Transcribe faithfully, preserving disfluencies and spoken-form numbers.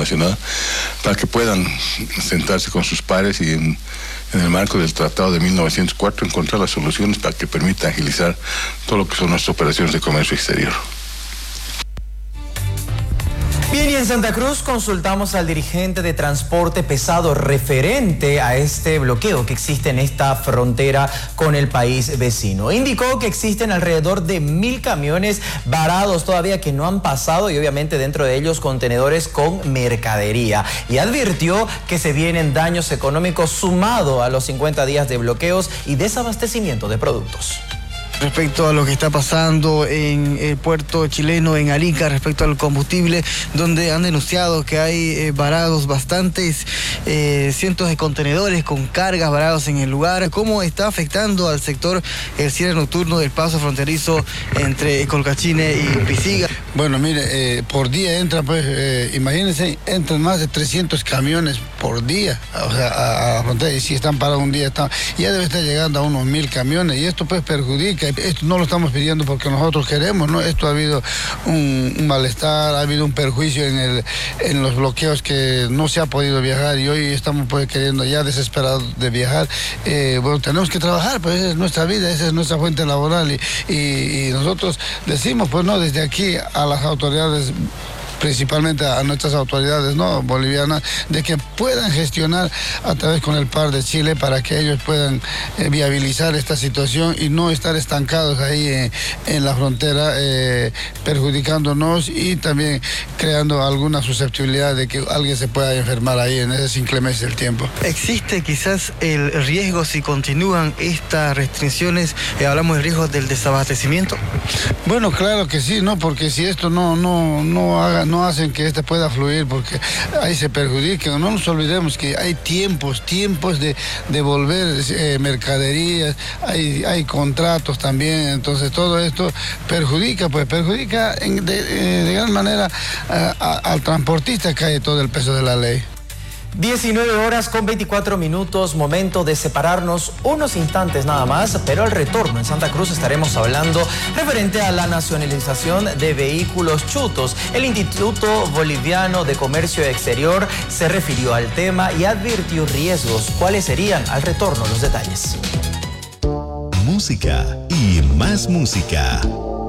internacional, para que puedan sentarse con sus pares y en, en el marco del Tratado de mil novecientos cuatro encontrar las soluciones para que permita agilizar todo lo que son nuestras operaciones de comercio exterior. Bien, y en Santa Cruz consultamos al dirigente de transporte pesado referente a este bloqueo que existe en esta frontera con el país vecino. Indicó que existen alrededor de mil camiones varados todavía que no han pasado y obviamente dentro de ellos contenedores con mercadería. Y advirtió que se vienen daños económicos sumado a los cincuenta días de bloqueos y desabastecimiento de productos. Respecto a lo que está pasando en el puerto chileno, en Arica, respecto al combustible, donde han denunciado que hay eh, varados bastantes, eh, cientos de contenedores con cargas varados en el lugar. ¿Cómo está afectando al sector el cierre nocturno del paso fronterizo entre Colcachine y Pisiga? Bueno, mire, eh, por día entra, pues, eh, imagínense, entran más de trescientos camiones por día, o sea, a, a la frontera, y si están parados un día, están, ya debe estar llegando a unos mil camiones, y esto pues perjudica. Esto no lo estamos pidiendo porque nosotros queremos, ¿no? Esto ha habido un, un malestar, ha habido un perjuicio en, el, en los bloqueos que no se ha podido viajar y hoy estamos pues queriendo ya desesperados de viajar. Eh, bueno, tenemos que trabajar, pues esa es nuestra vida, esa es nuestra fuente laboral y, y, y nosotros decimos, pues no, desde aquí a las autoridades, principalmente a nuestras autoridades, ¿no?, bolivianas, de que puedan gestionar a través con el P A R de Chile para que ellos puedan eh, viabilizar esta situación y no estar estancados ahí en, en la frontera, eh, perjudicándonos y también creando alguna susceptibilidad de que alguien se pueda enfermar ahí en ese inclemencia del tiempo. ¿Existe quizás el riesgo si continúan estas restricciones? Eh, hablamos de riesgos del desabastecimiento. Bueno, claro que sí, ¿no? Porque si esto no, no, no haga no hacen que este pueda fluir, porque ahí se perjudica. No nos olvidemos que hay tiempos, tiempos de devolver eh, mercaderías, hay, hay contratos también, entonces todo esto perjudica, pues perjudica en, de, de gran manera a, a, al transportista, cae todo el peso de la ley. diecinueve horas con veinticuatro minutos, momento de separarnos unos instantes nada más, pero al retorno en Santa Cruz estaremos hablando referente a la nacionalización de vehículos chutos. El Instituto Boliviano de Comercio Exterior se refirió al tema y advirtió riesgos. ¿Cuáles serían? Al retorno los detalles. Música y más música.